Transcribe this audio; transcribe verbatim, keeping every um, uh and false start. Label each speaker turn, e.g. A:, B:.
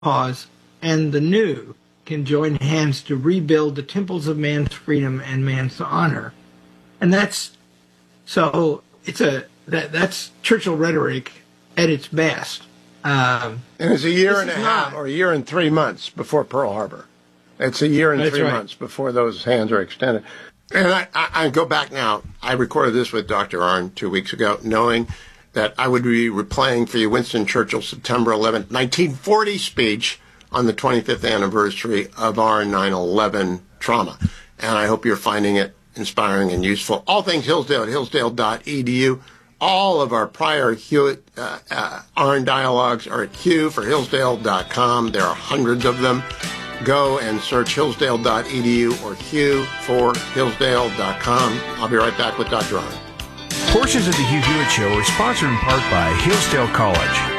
A: cause and the new can join hands to rebuild the temples of man's freedom and man's honor. And that's so it's a that that's Churchill rhetoric at its best. Um,
B: and it's a year and a half, not, or a year and three months before Pearl Harbor. It's a year and three right. months before those hands are extended. And I, I, I go back now. I recorded this with Doctor Arnn two weeks ago, knowing that I would be replaying for you Winston Churchill's September eleventh, nineteen forty speech on the twenty-fifth anniversary of our nine eleven trauma. And I hope you're finding it inspiring and useful. All things Hillsdale at hillsdale dot e d u. All of our prior Hewitt uh, uh, Arnn dialogues are at Q for hillsdale dot com. There are hundreds of them. Go and search hillsdale dot e d u or Q for hillsdale dot com. I'll be right back with Doctor Arnn.
C: Portions of the Hugh Hewitt Show are sponsored in part by Hillsdale College.